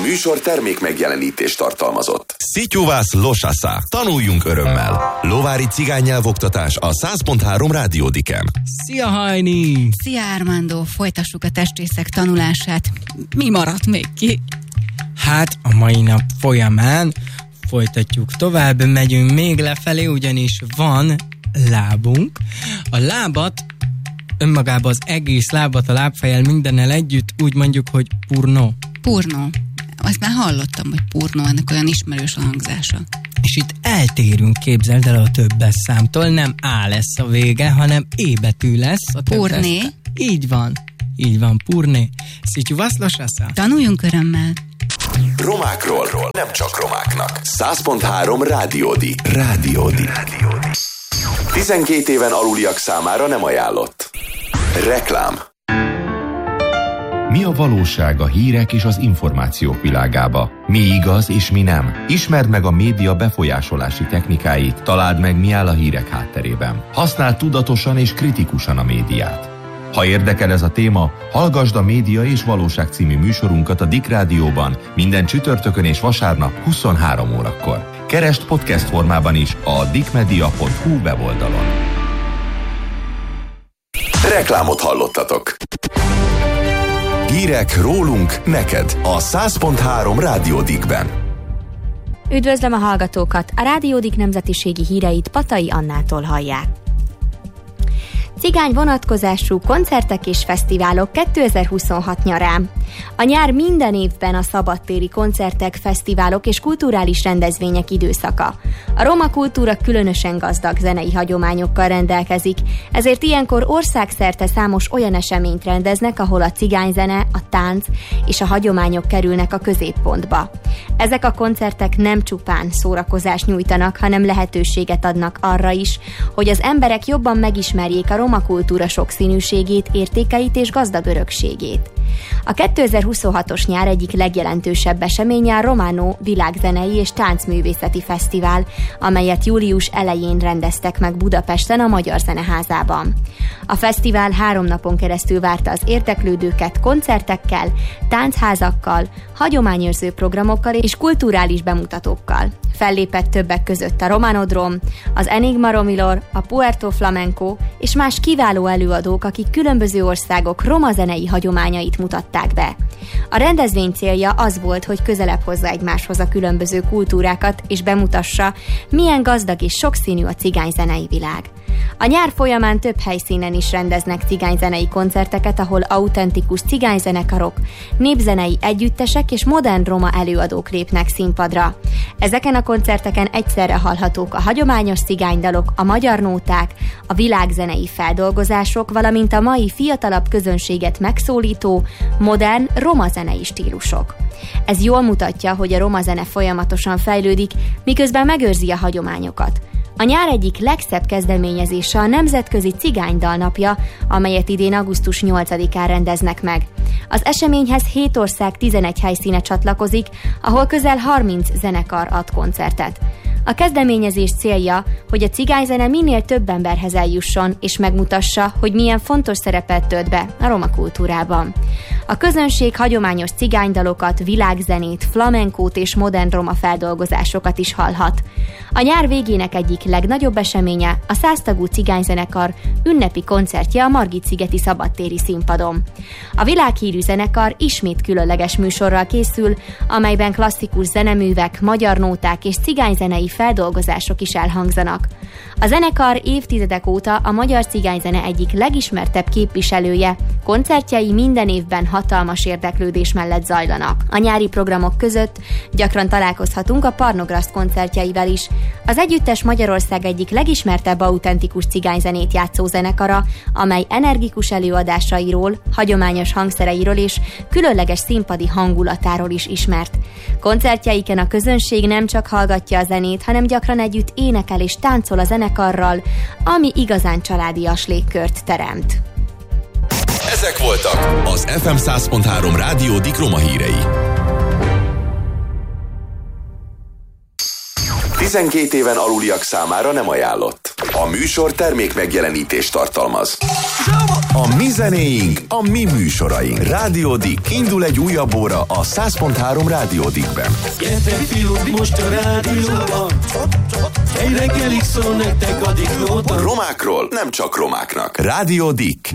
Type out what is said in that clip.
műsor termék megjelenítést tartalmazott. Szityuvász losasza. Tanuljunk örömmel. Lovári cigánynyelvoktatás a 100.3 Rádiódiken. Szia, Hajni! Szia, Armando! Folytassuk a testrészek tanulását. Mi maradt még ki? Hát, a mai nap folyamán folytatjuk tovább, megyünk még lefelé, ugyanis van lábunk. A lábat, önmagában az egész lábat, a lábfejjel mindennel együtt úgy mondjuk, hogy purnó. Purnó. Azt már hallottam, hogy purnó, ennek olyan ismerős a hangzása. És itt eltérünk, képzeld el, a többes számtól, nem A lesz a vége, hanem E betű lesz. A Purné. Így van, purné. Szityuvász losasza. Tanuljunk örömmel. Romákról, nem csak romáknak. 100.3 Rádiódi. 12 éven aluliak számára nem ajánlott. Reklám. Mi a valóság a hírek és az információk világába? Mi igaz és mi nem? Ismerd meg a média befolyásolási technikáit, találd meg, mi áll a hírek hátterében. Használd tudatosan és kritikusan a médiát. Ha érdekel ez a téma, hallgasd a Média és Valóság című műsorunkat a Dick Rádióban minden csütörtökön és vasárnap 23 órakor. Keresd podcast formában is a dickmedia.hu weboldalon. Reklámot hallottatok. Hírek rólunk, neked a 100.3 Rádió Dickben. Üdvözlöm a hallgatókat! A Rádió Dick nemzetiségi híreit Patai Annától hallják. Cigány vonatkozású koncertek és fesztiválok 2026 nyarán. A nyár minden évben a szabadtéri koncertek, fesztiválok és kulturális rendezvények időszaka. A roma kultúra különösen gazdag zenei hagyományokkal rendelkezik, ezért ilyenkor országszerte számos olyan eseményt rendeznek, ahol a cigányzene, a tánc és a hagyományok kerülnek a középpontba. Ezek a koncertek nem csupán szórakozást nyújtanak, hanem lehetőséget adnak arra is, hogy az emberek jobban megismerjék a roma kultúra sokszínűségét, értékeit és gazdag örökségét. A 2026-os nyár egyik legjelentősebb eseménye a Romano Világzenei és Táncművészeti Fesztivál, amelyet július elején rendeztek meg Budapesten a Magyar Zeneházában. A fesztivál 3 napon keresztül várta az érdeklődőket koncertekkel, táncházakkal, hagyományőrző programokkal és kulturális bemutatókkal. Fellépett többek között a Romanodrom, az Enigma Romilor, a Puerto Flamenco és más kiváló előadók, akik különböző országok roma zenei hagyományait mutatták be. A rendezvény célja az volt, hogy közelebb hozza egymáshoz a különböző kultúrákat és bemutassa, milyen gazdag és sokszínű a cigányzenei világ. A nyár folyamán több helyszínen is rendeznek cigányzenei koncerteket, ahol autentikus cigányzenekarok, népzenei együttesek és modern roma előadók lépnek színpadra. Ezeken a koncerteken egyszerre hallhatók a hagyományos cigánydalok, a magyar nóták, a világzenei feldolgozások, valamint a mai fiatalabb közönséget megszólító, modern roma zenei stílusok. Ez jól mutatja, hogy a roma zene folyamatosan fejlődik, miközben megőrzi a hagyományokat. A nyár egyik legszebb kezdeményezése a Nemzetközi Cigánydal napja, amelyet idén augusztus 8-án rendeznek meg. Az eseményhez 7 ország 11 helyszíne csatlakozik, ahol közel 30 zenekar ad koncertet. A kezdeményezés célja, hogy a cigányzene minél több emberhez eljusson, és megmutassa, hogy milyen fontos szerepet tölt be a roma kultúrában. A közönség hagyományos cigánydalokat, világzenét, flamenkót és modern roma feldolgozásokat is hallhat. A nyár végének egyik legnagyobb eseménye a 100 tagú cigányzenekar ünnepi koncertje a Margit-szigeti szabadtéri színpadon. A világhírű zenekar ismét különleges műsorral készül, amelyben klasszikus zeneművek, magyar nóták és cigányzenei feldolgozások is elhangzanak. A zenekar évtizedek óta a magyar cigányzene egyik legismertebb képviselője, koncertjei minden évben hatalmas érdeklődés mellett zajlanak. A nyári programok között gyakran találkozhatunk a Parnograszt koncertjeivel is. Az együttes Magyarország egyik legismertebb autentikus cigányzenét játszó zenekara, amely energikus előadásairól, hagyományos hangszereiről és különleges színpadi hangulatáról is ismert. Koncertjeiken a közönség nem csak hallgatja a zenét, hanem gyakran együtt énekel és táncol a zenekarral, ami igazán családias légkört teremt. Ezek voltak az FM 100.3 Rádió Dick roma hírei. 12 éven aluliak számára nem ajánlott. A műsor termék megjelenítést tartalmaz. A mi zenéink, a mi műsoraink. Rádió Dick. Indul egy újabb óra a 100.3 Rádió Dickben. Gyertek fiúk most a rádióban, egy reggelig szól nektek a Dick Nóta. Romákról nem csak romáknak. Rádió Dick.